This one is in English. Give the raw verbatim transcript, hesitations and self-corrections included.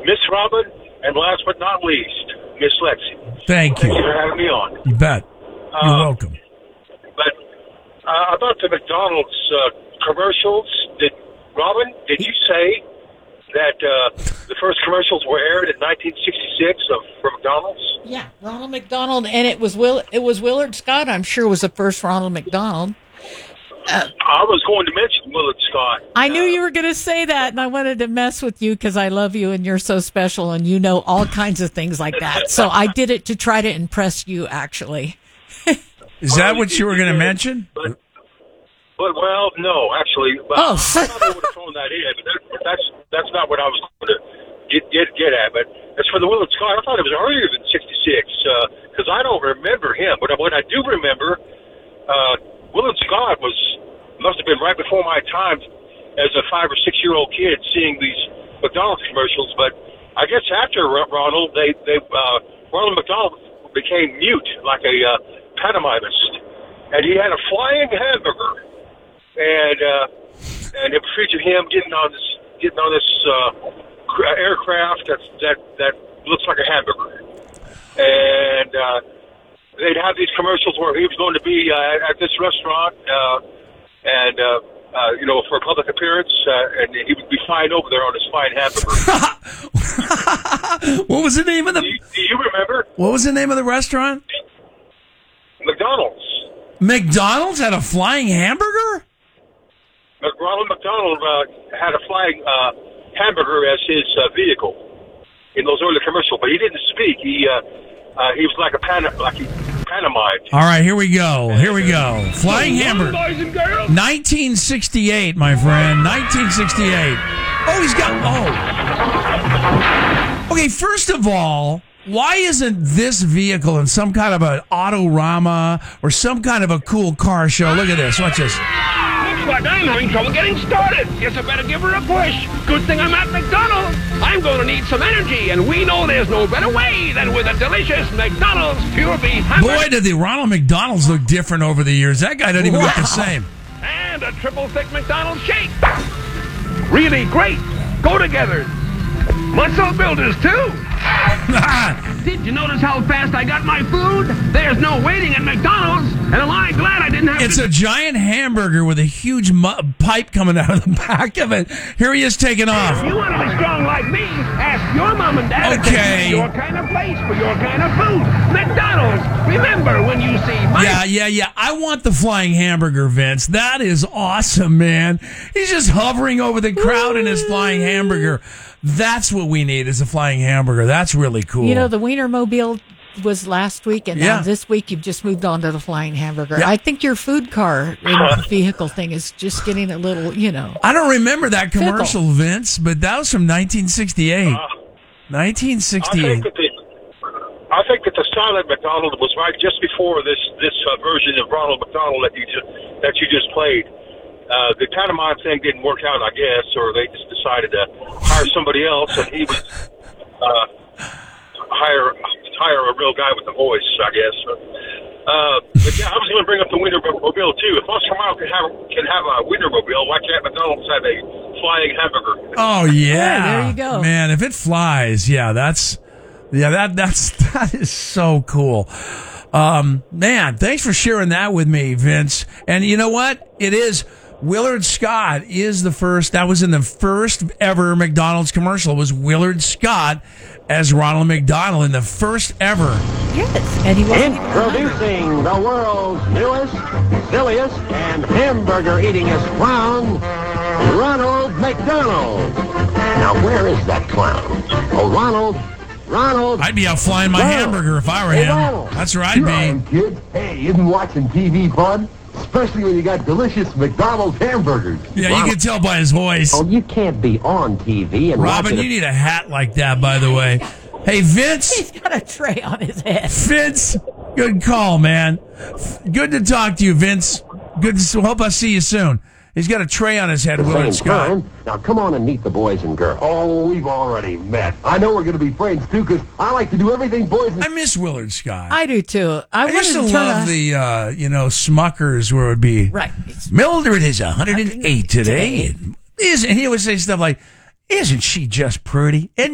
Miss Robin, and last but not least, Miss Lexi. Thank you. Thank you for having me on. You bet. You're Uh, welcome. But uh, about the McDonald's uh, commercials, did Robin, did you say that uh, the first commercials were aired in nineteen sixty-six of, for McDonald's? Yeah, Ronald McDonald, and it was Will. It was Willard Scott. I'm sure was the first Ronald McDonald. Uh, I was going to mention Willard Scott. I knew you were going to say that, and I wanted to mess with you because I love you and you're so special, and you know all kinds of things like that. So I did it to try to impress you, actually. Is that what you were going to mention? But, but, well, no, actually. But Oh. I thought I would have thrown that in, but that, that's that's not what I was going to get, get, get at. But as for the Willard Scott, I thought it was earlier than sixty-six because uh, I don't remember him. But what I do remember, uh, Willard Scott was must have been right before my time as a five or six year old kid seeing these McDonald's commercials. But I guess after Ronald, they they uh, Ronald McDonald became mute like a uh, pantomimist, and he had a flying hamburger, and uh, and it featured him getting on this getting on this uh, aircraft that's, that that looks like a hamburger, and uh, they'd have these commercials where he was going to be uh, at this restaurant, uh, and uh, uh, you know, for a public appearance, uh, and he would be flying over there on his flying hamburger. What was the name of the? Do you, do you remember? What was the name of the restaurant? McDonald's. McDonald's had a flying hamburger? Ronald McDonald uh, had a flying uh, hamburger as his uh, vehicle in those early commercials, but he didn't speak. He uh, uh, he was like a pan- like he pantomimed. All right, here we go. Here we go. Flying hamburger. Boys and girls. nineteen sixty-eight, my friend. nineteen sixty-eight. Oh, he's got. Oh. Okay, first of all, why isn't this vehicle in some kind of an Autorama or some kind of a cool car show? Look at this. Watch this. Looks like I'm having trouble getting started. Guess I better give her a push. Good thing I'm at McDonald's. I'm going to need some energy, and we know there's no better way than with a delicious McDonald's pure beef hamburger. Boy, did the Ronald McDonald's look different over the years. That guy doesn't even look the same. And a triple thick McDonald's shake. Really great. Go together. Muscle builders, too. Did you notice how fast I got my food? There's no waiting at McDonald's, and am I glad I didn't have It's to... a giant hamburger with a huge mu- pipe coming out of the back of it. Here he is taking off. If you want to be strong like me, ask your mom and dad to Okay. take you to your kind of place for your kind of food. McDonald's. Remember when you see my... Yeah, yeah, yeah. I want the flying hamburger, Vince. That is awesome, man. He's just hovering over the crowd in his flying hamburger. That's what we need is a flying hamburger. That's really cool. You know, the Wienermobile was last week, and Yeah. now this week you've just moved on to the flying hamburger. Yeah. I think your food car and vehicle thing is just getting a little, you know. I don't remember that commercial, Vince, but that was from nineteen sixty-eight. Uh, nineteen I sixty-eight. think that the I think that the silent McDonald was right just before this this uh, version of Ronald McDonald that you just that you just played. Uh, the pantomime thing didn't work out, I guess, or they just decided to hire somebody else, and he was uh, hire hire a real guy with a voice, I guess. Uh, but yeah, I was going to bring up the Wienermobile too. If Oscar Mayer can have can have a Wienermobile, why can't McDonald's have a flying hamburger? Oh yeah. Yeah, there you go. Man, if it flies, yeah, that's yeah, that that's that is so cool. Um, man, thanks for sharing that with me, Vince. And you know what? It is Willard Scott is the first. That was in the first ever McDonald's commercial. It was Willard Scott as Ronald McDonald in the first ever. Yes, and he wasn't even Introducing the world's newest, silliest, and hamburger-eatingest clown, Ronald McDonald. Now, where is that clown? Oh, Ronald, Ronald. I'd be out flying my Ronald. hamburger if I were Hey, him. Ronald. That's where I'd Sure be. I am, kid. Hey, isn't watching T V fun? Especially when you got delicious McDonald's hamburgers. Yeah, you Ronald. can tell by his voice. Oh, you can't be on T V and Robin, watching you need a hat like that, by the way. Hey, Vince. He's got a tray on his head. Vince, good call, man. Good to talk to you, Vince. Good to hope I see you soon. He's got a tray on his head, At the Willard same Scott. time. Now, come on and meet the boys and girls. Oh, we've already met. I know we're going to be friends, too, because I like to do everything boys and... I miss Willard Scott. I do too. I, I used to wanted turn love on- the, uh, you know, Smuckers where it would be, Right. Mildred is one hundred eight today. And, is, and he would say stuff like, isn't she just pretty? Isn't